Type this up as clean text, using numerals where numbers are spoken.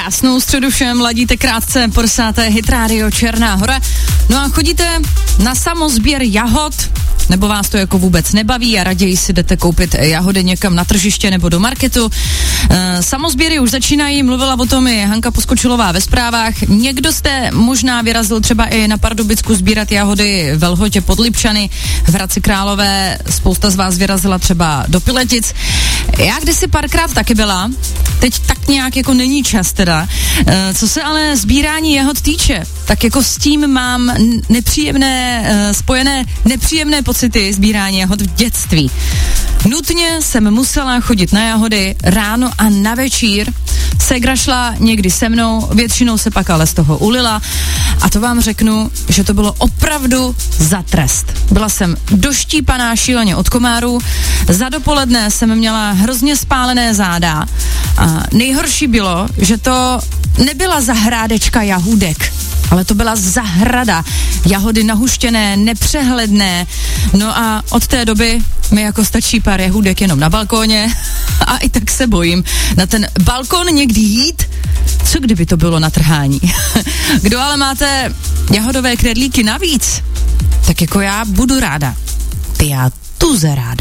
Krásnou středu všem, ladíte krátce po 10. Hit Radio Černá Hora. No a chodíte na samosběr jahod, nebo vás to jako vůbec nebaví a raději si jdete koupit jahody někam na tržiště nebo do marketu. Samosběry už začínají, mluvila o tom i Hanka Poskočilová ve zprávách. Někdo jste možná vyrazil třeba i na Pardubicku sbírat jahody ve Lhotě pod Lipčany, v Hradci Králové, spousta z vás vyrazila třeba do Piletic. Já kdysi párkrát taky byla, teď tak nějak jako není čas teda. Co se ale sbírání jahod týče, tak jako s tím mám spojené nepříjemné pocity sbírání jahod v dětství. Nutně jsem musela chodit na jahody ráno a na večír. Ségra šla někdy se mnou, většinou se pak ale z toho ulila a to vám řeknu, že to bylo opravdu za trest. Byla jsem doštípaná šíleně od komárů, za dopoledne jsem měla hrozně spálené záda a nejhorší bylo, že to nebyla zahrádečka jahůdek, ale to byla zahrada. Jahody nahuštěné, nepřehledné. No a od té doby mi jako stačí pár jahůdek jenom na balkóně a i tak se bojím na ten balkon někdy jít, co kdyby to bylo na trhání. Kdo ale máte jahodové knedlíky navíc, tak jako já budu ráda. Já tuze ráda.